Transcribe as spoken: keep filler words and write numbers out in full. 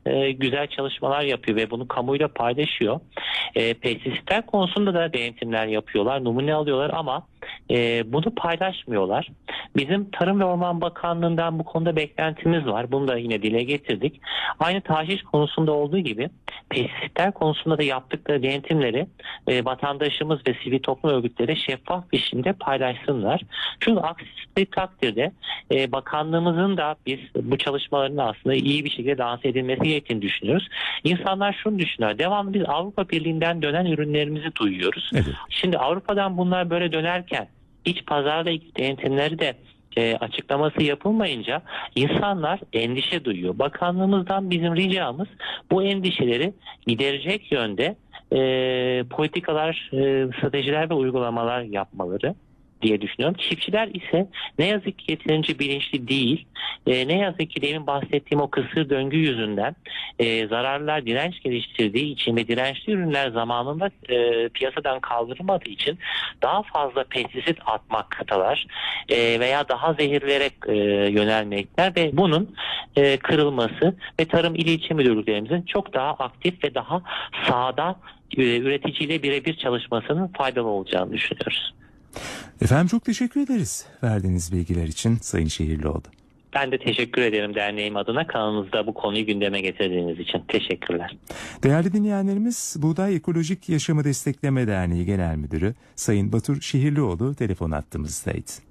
e, güzel çalışmalar yapıyor ve bunu kamuyla paylaşıyor. E, pestisitler konusunda da denetimler yapıyorlar, numune alıyorlar ama e, bunu paylaşmıyorlar. Bizim Tarım ve Orman Bakanlığı'ndan bu konuda beklentimiz var. Bunu da yine dile getirdik. Aynı tahşiş konusunda olduğu gibi pestisitler konusunda da yaptıkları denetimleri e, vatandaşımız ve sivil toplum örgütleri şeffaf biçimde paylaşsınlar. Çünkü aksi takdirde e, bakanlığımızın da biz bu çalışmaların aslında iyi bir şekilde lanse edilmesi gerektiğini düşünüyoruz. İnsanlar şunu düşünüyor. Devamlı biz Avrupa Birliği'nden dönen ürünlerimizi duyuyoruz. Evet. Şimdi Avrupa'dan bunlar böyle dönerken iç pazarla ilgili denetimleri de e, açıklaması yapılmayınca insanlar endişe duyuyor. Bakanlığımızdan bizim ricamız bu endişeleri giderecek yönde e, politikalar, e, stratejiler ve uygulamalar yapmaları diye düşünüyorum. Çiftçiler ise ne yazık ki yeterince bilinçli değil. E, ne yazık ki demin bahsettiğim o kısır döngü yüzünden e, zararlılar direnç geliştirdiği için ve dirençli ürünler zamanında e, piyasadan kaldırılmadığı için daha fazla pestisit atmaktalar e, veya daha zehirlere e, yönelmekler ve bunun e, kırılması ve Tarım İl İlçe Müdürlüklerimizin çok daha aktif ve daha sahada e, üreticiyle birebir çalışmasının faydalı olacağını düşünüyoruz. Efendim çok teşekkür ederiz verdiğiniz bilgiler için Sayın Şehirlioğlu. Ben de teşekkür ederim derneğim adına kanalınızda bu konuyu gündeme getirdiğiniz için. Teşekkürler. Değerli dinleyenlerimiz, Buğday Ekolojik Yaşamı Destekleme Derneği Genel Müdürü Sayın Batur Şehirlioğlu telefon hattımızdaydı.